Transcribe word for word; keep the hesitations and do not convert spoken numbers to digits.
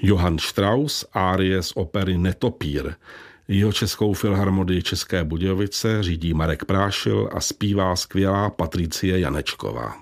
Johann Strauss, árie z opery Netopír. Jeho Českou filharmonii České Budějovice řídí Marek Prášil a zpívá skvělá Patricie Janečková.